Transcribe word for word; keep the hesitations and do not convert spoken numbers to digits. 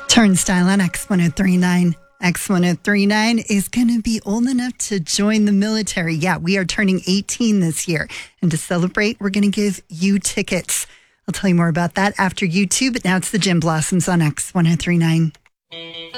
Turnstile on X ten thirty-nine. X ten thirty-nine is going to be old enough to join the military. Yeah, we are turning eighteen this year. And to celebrate, we're going to give you tickets. I'll tell you more about that after you too, but now it's the Gin Blossoms on X ten thirty-nine.